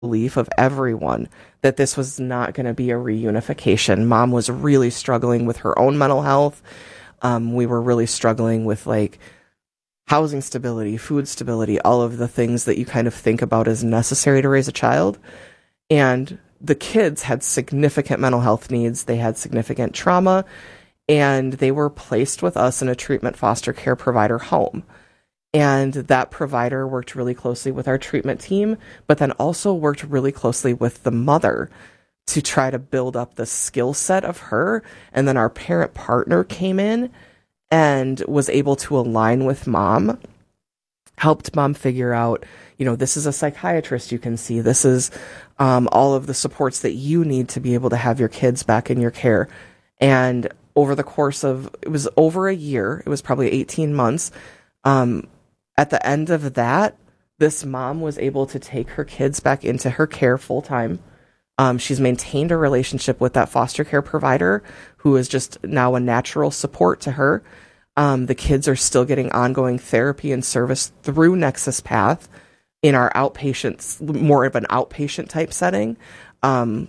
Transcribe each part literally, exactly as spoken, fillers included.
belief of everyone that this was not going to be a reunification. Mom was really struggling with her own mental health. Um, we were really struggling with like housing stability, food stability, all of the things that you kind of think about as necessary to raise a child. And the kids had significant mental health needs. They had significant trauma, and they were placed with us in a treatment foster care provider home. And that provider worked really closely with our treatment team, but then also worked really closely with the mother to try to build up the skill set of her. And then our parent partner came in and was able to align with mom, helped mom figure out, you know, this is a psychiatrist you can see. This is um, all of the supports that you need to be able to have your kids back in your care. And over the course of, it was over a year, it was probably eighteen months. Um, at the end of that, this mom was able to take her kids back into her care full time. Um, she's maintained a relationship with that foster care provider who is just now a natural support to her. Um, the kids are still getting ongoing therapy and service through Nexus Path in our outpatients, more of an outpatient type setting. Um,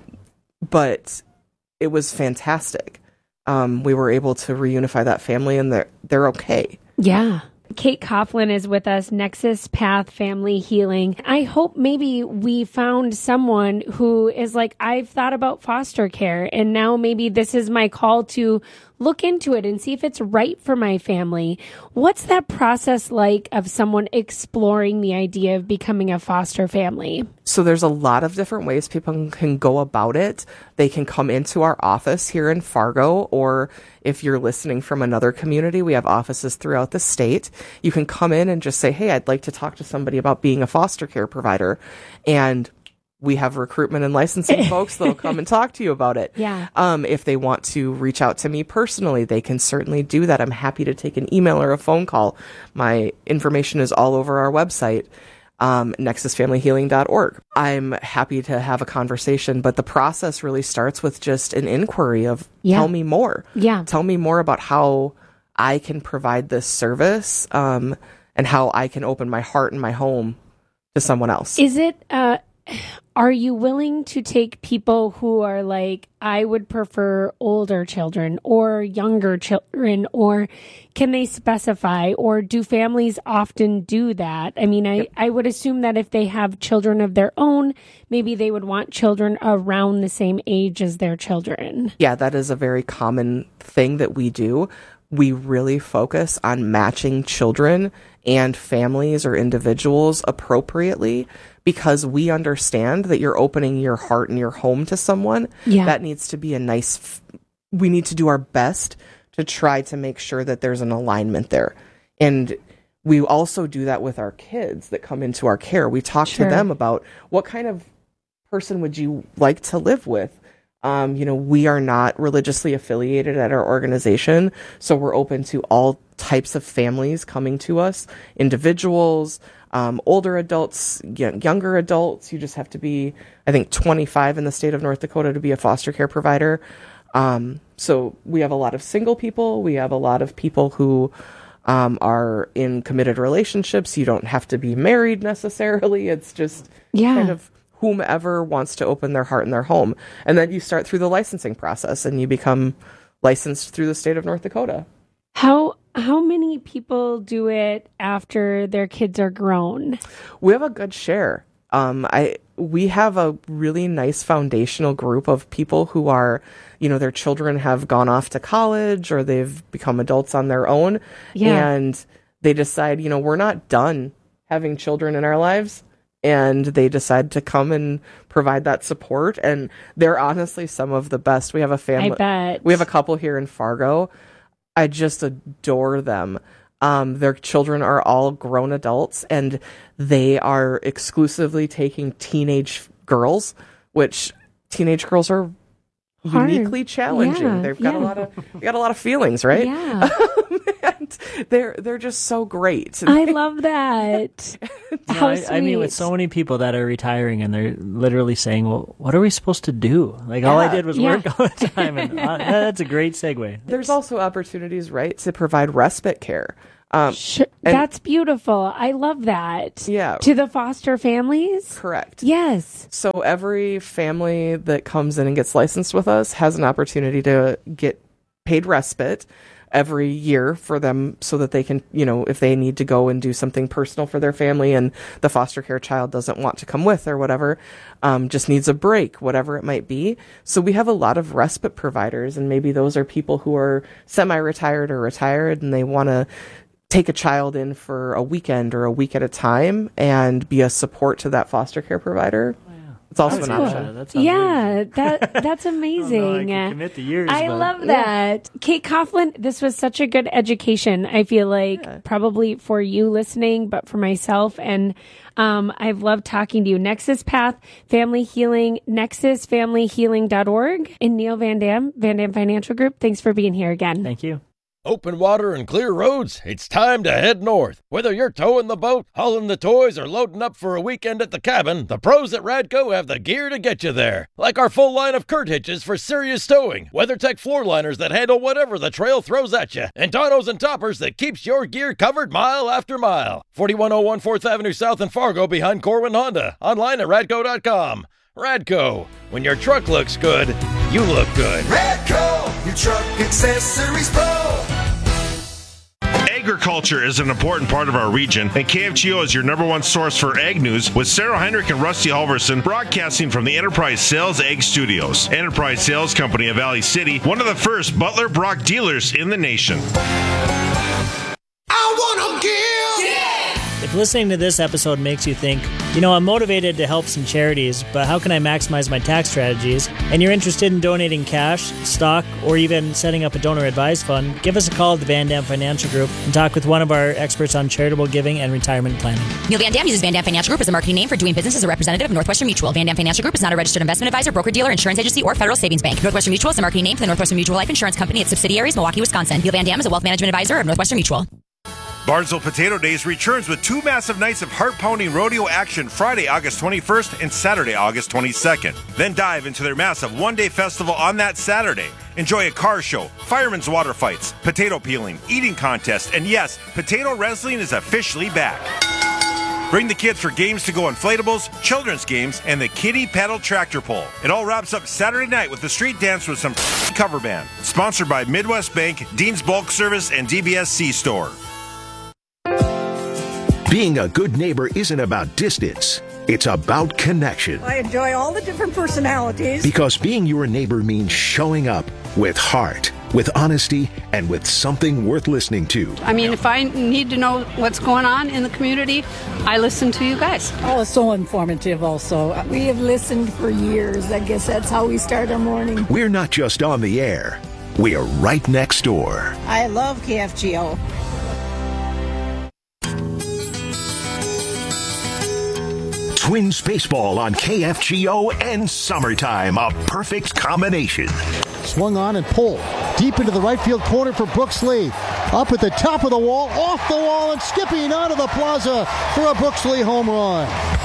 but it was fantastic. Um, we were able to reunify that family, and they're, they're okay. Yeah. Kate Coughlin is with us, Nexus Path Family Healing. I hope maybe we found someone who is like, I've thought about foster care, and now maybe this is my call to look into it and see if it's right for my family. What's that process like of someone exploring the idea of becoming a foster family? So there's a lot of different ways people can go about it. They can come into our office here in Fargo, or if you're listening from another community, we have offices throughout the state. You can come in and just say, hey, I'd like to talk to somebody about being a foster care provider. And we have recruitment and licensing folks that'll come and talk to you about it. Yeah. Um, if they want to reach out to me personally, they can certainly do that. I'm happy to take an email or a phone call. My information is all over our website, um, nexus family healing dot org. I'm happy to have a conversation, but the process really starts with just an inquiry of yeah. tell me more. Yeah. Tell me more about how I can provide this service, um, and how I can open my heart and my home to someone else. Is it, uh, are you willing to take people who are like, I would prefer older children or younger children, or can they specify, or do families often do that? I mean, I, yep. I would assume that if they have children of their own, maybe they would want children around the same age as their children. Yeah, that is a very common thing that we do. We really focus on matching children and families or individuals appropriately, because we understand that you're opening your heart and your home to someone. Yeah. That needs to be a nice, f- we need to do our best to try to make sure that there's an alignment there. And we also do that with our kids that come into our care. We talk Sure. to them about what kind of person would you like to live with? Um, you know, we are not religiously affiliated at our organization, so we're open to all types of families coming to us, individuals, um, older adults, y- younger adults. You just have to be, I think, twenty-five in the state of North Dakota to be a foster care provider. Um, so we have a lot of single people. We have a lot of people who um, are in committed relationships. You don't have to be married necessarily. It's just yeah. kind of whomever wants to open their heart and their home. And then you start through the licensing process and you become licensed through the state of North Dakota. How how many people do it after their kids are grown? We have a good share. Um, I we have a really nice foundational group of people who are, you know, their children have gone off to college or they've become adults on their own. Yeah. And they decide, you know, we're not done having children in our lives. And they decide to come and provide that support. And they're honestly some of the best. We have a family. I bet. We have a couple here in Fargo. I just adore them. Um, their children are all grown adults, and they are exclusively taking teenage girls, which teenage girls are Hard. uniquely challenging. Yeah, They've got yeah. a lot of they got a lot of feelings, right? Yeah. And they're they're just so great. I love that. How I, sweet. I mean, with so many people that are retiring and they're literally saying, well, what are we supposed to do? Like, all I did was Yeah. work all the time. And uh, that's a great segue. There's also opportunities, right, to provide respite care. Um, Sure. and- That's beautiful. I love that. Yeah. To the foster families? Correct. Yes. So every family that comes in and gets licensed with us has an opportunity to get paid respite every year for them so that they can, you know, if they need to go and do something personal for their family and the foster care child doesn't want to come with or whatever, um, just needs a break, whatever it might be. So we have a lot of respite providers, and maybe those are people who are semi-retired or retired and they want to take a child in for a weekend or a week at a time and be a support to that foster care provider. It's also That's an cool. option. That sounds Yeah, really that that's amazing. I can commit to years, I but- love that. Kate Coughlin, this was such a good education. I feel like Yeah. probably for you listening, but for myself. And um, I've loved talking to you. Nexus Path Family Healing, nexus family healing dot org. And Neil Van Dam, Van Dam Financial Group, thanks for being here again. Thank you. Open water and clear roads, it's time to head north. Whether you're towing the boat, hauling the toys, or loading up for a weekend at the cabin, the pros at Radco have the gear to get you there. Like our full line of Kurt hitches for serious towing, WeatherTech floor liners that handle whatever the trail throws at you, and tonneaus and toppers that keeps your gear covered mile after mile. forty-one oh one fourth Avenue South in Fargo behind Corwin Honda. Online at radco dot com. Radco, when your truck looks good, you look good. Radco, your truck accessories pro. Agriculture is an important part of our region, and K F G O is your number one source for ag news, with Sarah Heinrich and Rusty Halverson broadcasting from the Enterprise Sales Ag Studios. Enterprise Sales Company of Valley City, one of the first Butler Brock dealers in the nation. I wanna give. If listening to this episode makes you think, you know, I'm motivated to help some charities, but how can I maximize my tax strategies? And you're interested in donating cash, stock, or even setting up a donor advised fund, give us a call at the Van Dam Financial Group and talk with one of our experts on charitable giving and retirement planning. Neil Van Dam uses Van Dam Financial Group as a marketing name for doing business as a representative of Northwestern Mutual. Van Dam Financial Group is not a registered investment advisor, broker-dealer, insurance agency, or federal savings bank. Northwestern Mutual is a marketing name for the Northwestern Mutual Life Insurance Company, its subsidiaries, Milwaukee, Wisconsin. Neil Van Dam is a wealth management advisor of Northwestern Mutual. Barnesville Potato Days returns with two massive nights of heart-pounding rodeo action Friday, August twenty-first and Saturday, August twenty-second. Then dive into their massive one-day festival on that Saturday. Enjoy a car show, firemen's water fights, potato peeling, eating contest, and yes, potato wrestling is officially back. Bring the kids for games to go inflatables, children's games, and the kiddie paddle tractor pull. It all wraps up Saturday night with the street dance with some cover band. Sponsored by Midwest Bank, Dean's Bulk Service, and D B S C Store. Being a good neighbor isn't about distance. It's about connection. I enjoy all the different personalities. Because being your neighbor means showing up with heart, with honesty, and with something worth listening to. I mean, if I need to know what's going on in the community, I listen to you guys. Oh, it's so informative also. We have listened for years. I guess that's how we start our morning. We're not just on the air. We are right next door. I love K F G O. Twins baseball on K F G O and summertime, a perfect combination. Swung on and pulled deep into the right field corner for Brooks Lee. Up at the top of the wall, off the wall, and skipping out of the plaza for a Brooks Lee home run.